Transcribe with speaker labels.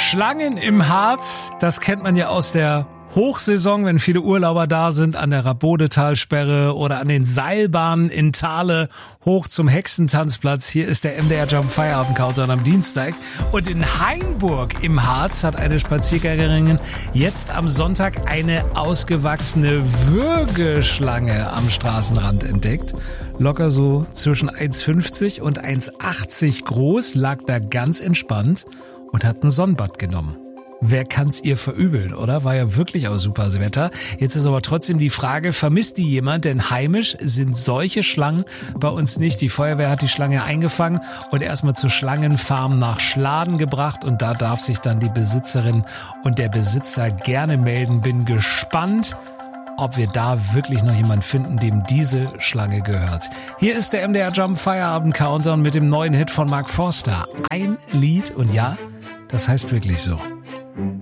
Speaker 1: Schlangen im Harz, das kennt man ja aus der Hochsaison, wenn viele Urlauber da sind, an der Rabodetalsperre oder an den Seilbahnen in Thale hoch zum Hexentanzplatz. Hier ist der MDR Jump Feierabend Countdown am Dienstag. Und in Hainburg im Harz hat eine Spaziergängerin jetzt am Sonntag eine ausgewachsene Würgeschlange am Straßenrand entdeckt. Locker so zwischen 1,50 und 1,80 groß, lag da ganz entspannt und hat ein Sonnenbad genommen. Wer kann's ihr verübeln, oder? War ja wirklich auch super Wetter. Jetzt ist aber trotzdem die Frage, vermisst die jemand? Denn heimisch sind solche Schlangen bei uns nicht. Die Feuerwehr hat die Schlange eingefangen und erstmal zur Schlangenfarm nach Schladen gebracht. Und da darf sich dann die Besitzerin und der Besitzer gerne melden. Bin gespannt, ob wir da wirklich noch jemanden finden, dem diese Schlange gehört. Hier ist der MDR Jump Feierabend Countdown mit dem neuen Hit von Mark Forster. Ein Lied und ja, das heißt wirklich so.